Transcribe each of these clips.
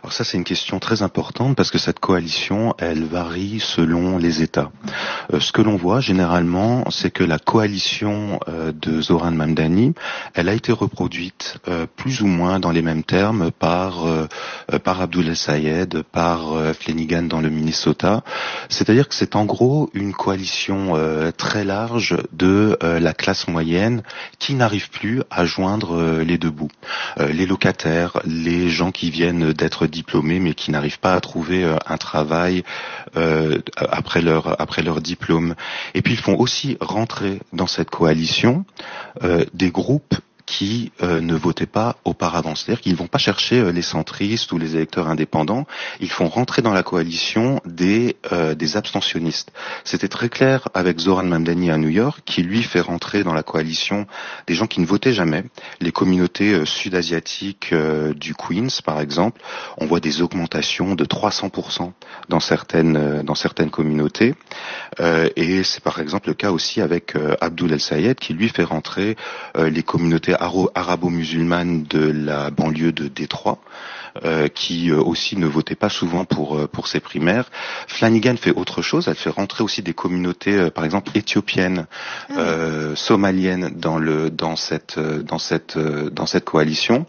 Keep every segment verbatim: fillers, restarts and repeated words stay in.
Alors ça, c'est une question très importante parce que cette coalition, elle varie selon les États. Euh, ce que l'on voit généralement, c'est que la coalition euh, de Zoran Mamdani, elle a été reproduite euh, plus ou moins dans les mêmes termes par euh, par Abdoulaye Sayed, par euh, Flanagan dans le Minnesota. C'est-à-dire que c'est en gros une coalition euh, très large de euh, la classe moyenne qui n'arrive plus à joindre euh, les deux bouts. Euh, les locataires, les gens qui viennent d'être diplômés mais qui n'arrivent pas à trouver euh, un travail euh, après leur après leur diplôme. Et puis ils font aussi rentrer dans cette coalition euh, des groupes qui euh, ne votaient pas auparavant. C'est-à-dire qu'ils ne vont pas chercher euh, les centristes ou les électeurs indépendants, ils font rentrer dans la coalition des euh, des abstentionnistes. C'était très clair avec Zoran Mamdani à New York, qui lui fait rentrer dans la coalition des gens qui ne votaient jamais. Les communautés euh, sud-asiatiques euh, du Queens, par exemple, on voit des augmentations de trois cents pour cent dans certaines euh, dans certaines communautés. Euh, et c'est par exemple le cas aussi avec euh, Abdoul El-Sayed, qui lui fait rentrer euh, les communautés arabo-musulmanes de la banlieue de Détroit, euh, qui euh, aussi ne votaient pas souvent pour euh, pour ces primaires. Flanagan fait autre chose, elle fait rentrer aussi des communautés, euh, par exemple éthiopiennes, ah. euh, somaliennes dans le dans cette euh, dans cette euh, dans cette coalition.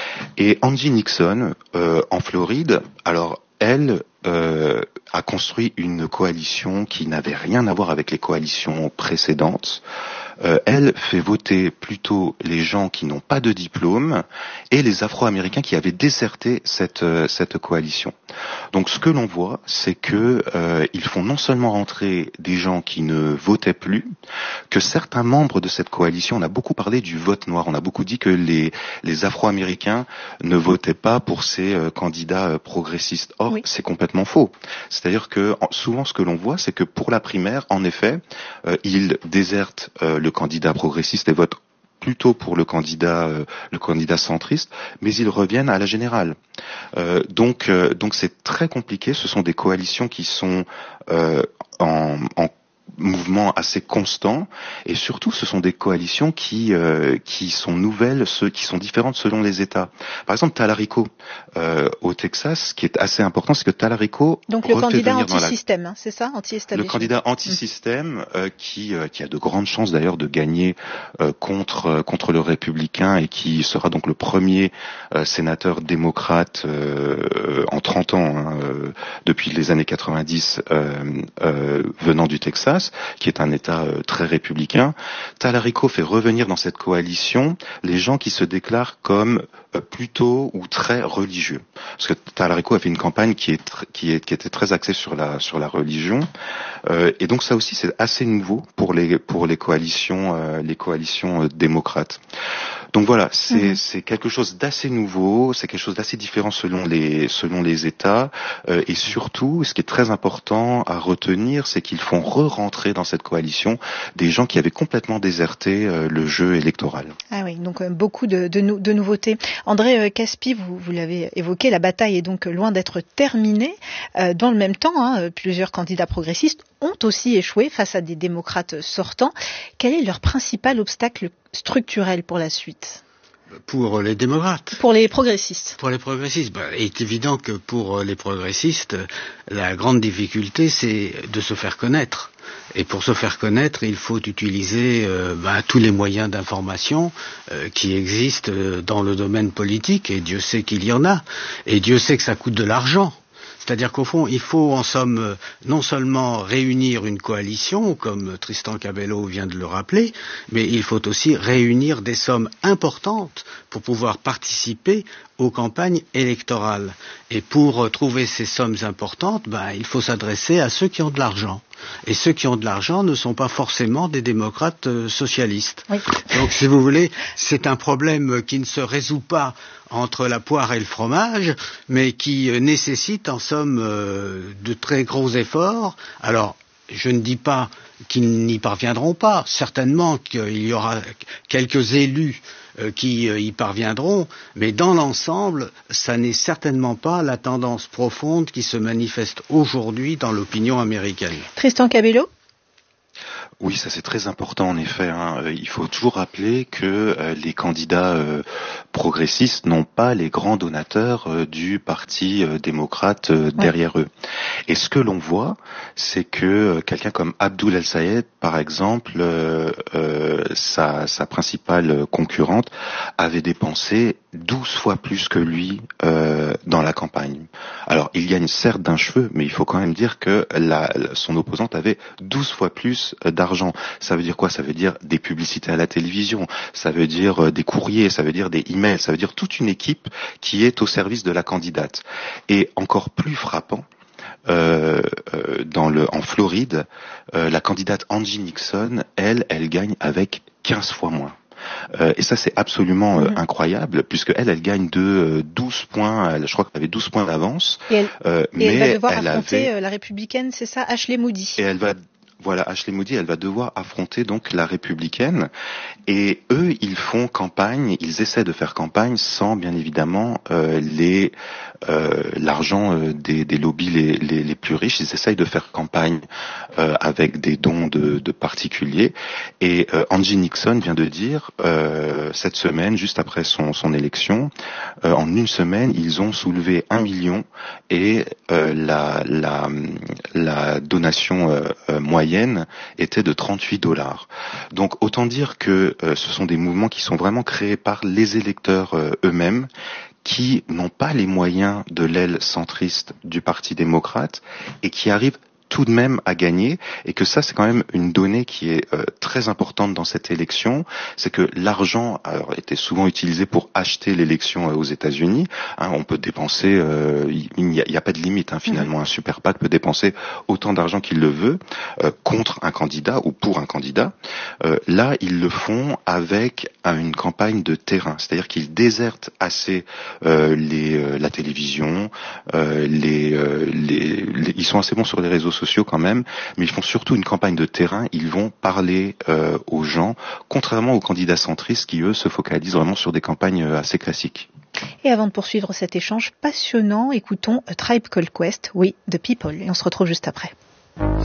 Et Angie Nixon euh, en Floride, alors elle euh, a construit une coalition qui n'avait rien à voir avec les coalitions précédentes. Euh, elle fait voter plutôt les gens qui n'ont pas de diplôme et les Afro-Américains qui avaient déserté cette euh, cette coalition. Donc ce que l'on voit, c'est que euh, ils font non seulement rentrer des gens qui ne votaient plus, que certains membres de cette coalition, on a beaucoup parlé du vote noir, on a beaucoup dit que les les Afro-Américains ne votaient pas pour ces euh, candidats euh, progressistes. Or, oui. C'est complètement faux. C'est-à-dire que souvent ce que l'on voit, c'est que pour la primaire, en effet, euh, ils désertent euh, le candidat progressiste et votent plutôt pour le candidat euh, le candidat centriste, mais ils reviennent à la générale. Euh, donc euh, donc c'est très compliqué. Ce sont des coalitions qui sont euh, en, en mouvement assez constant, et surtout ce sont des coalitions qui euh, qui sont nouvelles, ceux qui sont différentes selon les États. Par exemple, Talarico euh, au Texas, ce qui est assez important, c'est que Talarico donc le candidat anti-système, la... hein, c'est ça, anti-establishment. Le candidat anti-système mmh. euh, qui euh, qui a de grandes chances d'ailleurs de gagner euh, contre euh, contre le républicain et qui sera donc le premier euh, sénateur démocrate euh, en trente ans hein, euh, depuis les années quatre-vingt-dix euh, euh, venant du Texas, qui est un État euh, très républicain. Talarico fait revenir dans cette coalition les gens qui se déclarent comme euh, plutôt ou très religieux. Parce que Talarico a fait une campagne qui est tr- qui est qui était très axée sur la sur la religion. Euh, et donc ça aussi c'est assez nouveau pour les pour les coalitions euh, les coalitions euh, démocrates. Donc voilà, c'est mmh. c'est quelque chose d'assez nouveau, c'est quelque chose d'assez différent selon les selon les États, euh, et surtout, ce qui est très important à retenir, c'est qu'ils font re-rentrer dans cette coalition des gens qui avaient complètement déserté euh, le jeu électoral. Ah oui, donc euh, beaucoup de, de, nou- de nouveautés. André euh, Caspi, vous, vous l'avez évoqué, la bataille est donc loin d'être terminée. Euh, dans le même temps, hein, plusieurs candidats progressistes ont aussi échoué face à des démocrates sortants. Quel est leur principal obstacle structurel pour la suite ? Pour les démocrates. Pour les progressistes. Pour les progressistes. Ben, il est évident que pour les progressistes, la grande difficulté, c'est de se faire connaître. Et pour se faire connaître, il faut utiliser euh, ben, tous les moyens d'information euh, qui existent dans le domaine politique, et Dieu sait qu'il y en a. Et Dieu sait que ça coûte de l'argent. C'est-à-dire qu'au fond, il faut en somme non seulement réunir une coalition, comme Tristan Cabello vient de le rappeler, mais il faut aussi réunir des sommes importantes pour pouvoir participer aux campagnes électorales. Et pour trouver ces sommes importantes, ben, il faut s'adresser à ceux qui ont de l'argent. Et ceux qui ont de l'argent ne sont pas forcément des démocrates euh, socialistes. Oui. Donc, si vous voulez, c'est un problème qui ne se résout pas entre la poire et le fromage, mais qui euh, nécessite en somme euh, de très gros efforts. Alors, je ne dis pas qu'ils n'y parviendront pas. Certainement qu'il y aura quelques élus euh, qui euh, y parviendront, mais dans l'ensemble, ça n'est certainement pas la tendance profonde qui se manifeste aujourd'hui dans l'opinion américaine. Tristan Cabello ? Oui, ça c'est très important en effet. Hein. Il faut toujours rappeler que euh, les candidats euh, progressistes n'ont pas les grands donateurs euh, du parti euh, démocrate euh, derrière ouais. eux. Et ce que l'on voit, c'est que euh, quelqu'un comme Abdoul El-Sayed, par exemple, euh, euh, sa, sa principale concurrente, avait dépensé douze fois plus que lui euh, dans la campagne. Alors, il gagne certes d'un cheveu, mais il faut quand même dire que la, son opposante avait douze fois plus d'argent. Ça veut dire quoi? Ça veut dire des publicités à la télévision, ça veut dire des courriers, ça veut dire des emails, ça veut dire toute une équipe qui est au service de la candidate. Et encore plus frappant, Euh, euh, dans le, en Floride, euh, la candidate Angie Nixon, elle, elle gagne avec quinze fois moins. Euh, et ça, c'est absolument euh, mmh. incroyable, puisque elle, elle gagne de euh, douze points, elle, je crois qu'elle avait douze points d'avance. Et elle, euh, et mais elle va devoir elle affronter avait... la républicaine, c'est ça, Ashley Moody. Et elle va... Voilà, Ashley Moody, elle va devoir affronter donc la républicaine, et eux, ils font campagne, ils essaient de faire campagne sans, bien évidemment, euh, les euh, l'argent euh, des, des lobbies les, les, les plus riches. Ils essayent de faire campagne euh, avec des dons de, de particuliers. Et euh, Angie Nixon vient de dire euh, cette semaine, juste après son, son élection, euh, en une semaine, ils ont soulevé un million et euh, la, la, la donation euh, euh, moyenne était de trente-huit dollars. Donc autant dire que euh, ce sont des mouvements qui sont vraiment créés par les électeurs euh, eux-mêmes, qui n'ont pas les moyens de l'aile centriste du Parti démocrate et qui arrivent tout de même à gagner, et que ça, c'est quand même une donnée qui est euh, très importante dans cette élection, c'est que l'argent alors, était souvent utilisé pour acheter l'élection euh, aux États-Unis. Hein, on peut dépenser, euh, il n'y a, a pas de limite hein, finalement. Mmh. Un super PAC peut dépenser autant d'argent qu'il le veut euh, contre un candidat ou pour un candidat. Euh, là, ils le font avec euh, une campagne de terrain, c'est-à-dire qu'ils désertent assez euh, les, euh, la télévision, euh, les, euh, les, les, ils sont assez bons sur les réseaux sociaux quand même, mais ils font surtout une campagne de terrain. Ils vont parler euh, aux gens, contrairement aux candidats centristes qui, eux, se focalisent vraiment sur des campagnes euh, assez classiques. Et avant de poursuivre cet échange passionnant, écoutons A Tribe Called Quest, oui, The People, et on se retrouve juste après.